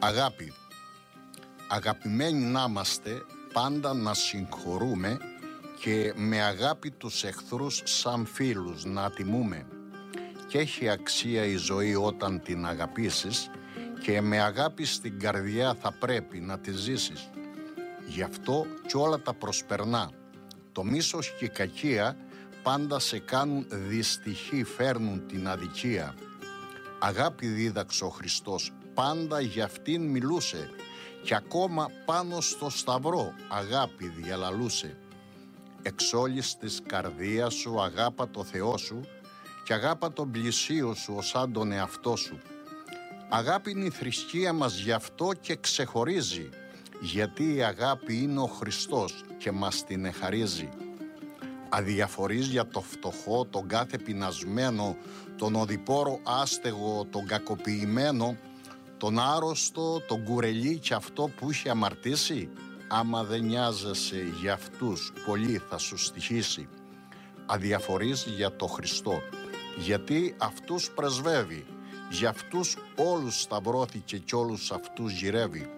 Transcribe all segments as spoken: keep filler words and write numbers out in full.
Αγάπη. Αγαπημένοι να είμαστε, πάντα να συγχωρούμε και με αγάπη τους εχθρούς σαν φίλους να τιμούμε. Και έχει αξία η ζωή όταν την αγαπήσεις και με αγάπη στην καρδιά θα πρέπει να τη ζήσεις. Γι' αυτό κι όλα τα προσπερνά. Το μίσος και η κακία πάντα σε κάνουν δυστυχή, φέρνουν την αδικία. Αγάπη δίδαξε ο Χριστός, πάντα για αυτήν μιλούσε και ακόμα πάνω στο σταυρό αγάπη διαλαλούσε. Εξ όλης της καρδίας σου αγάπα το Θεό σου και αγάπα τον πλησίο σου ως σαν τον εαυτό σου. Αγάπη είναι η θρησκεία μας, γι' αυτό και ξεχωρίζει, γιατί η αγάπη είναι ο Χριστός και μας την εχαρίζει. Αδιαφορείς για το φτωχό, τον κάθε πεινασμένο, τον οδηπόρο άστεγο, τον κακοποιημένο, τον άρρωστο, τον κουρελί και αυτό που είχε αμαρτήσει. Άμα δεν νοιάζεσαι για αυτούς, πολύ θα σου στοιχήσει. Αδιαφορείς για το Χριστό, γιατί αυτούς πρεσβεύει, για αυτούς όλους σταυρώθηκε κι όλους αυτούς γυρεύει.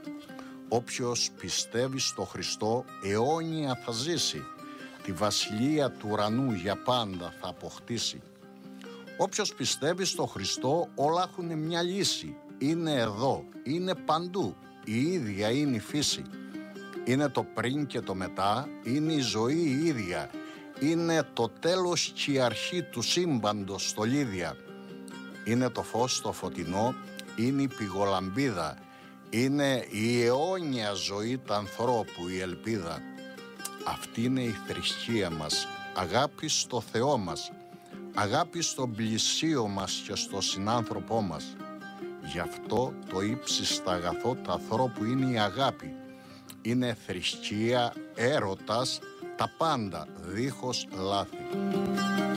Όποιος πιστεύει στο Χριστό αιώνια θα ζήσει, τη βασιλεία του ουρανού για πάντα θα αποκτήσει. Όποιος πιστεύει στο Χριστό όλα έχουν μια λύση, είναι εδώ, είναι παντού, η ίδια είναι η φύση. Είναι το πριν και το μετά, είναι η ζωή η ίδια, είναι το τέλος και η αρχή του σύμπαντος στολίδια. Είναι το φως στο φωτεινό, είναι η πηγολαμπίδα, είναι η αιώνια ζωή του ανθρώπου η ελπίδα. Αυτή είναι η θρησκεία μας, αγάπη στο Θεό μας, αγάπη στον πλησίο μας και στο συνάνθρωπό μας. Γι' αυτό το ύψιστα αγαθό του ανθρώπου είναι η αγάπη. Είναι θρησκεία, έρωτας, τα πάντα δίχως λάθη.